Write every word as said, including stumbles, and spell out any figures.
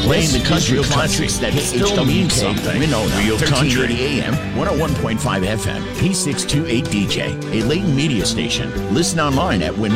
Playing the This country is real classics that Still still mean means something. something. Winona, Real thirteen country. eighty A M, one oh one point five F M, P six twenty-eight D J, a Layton media station. Listen online at Winona.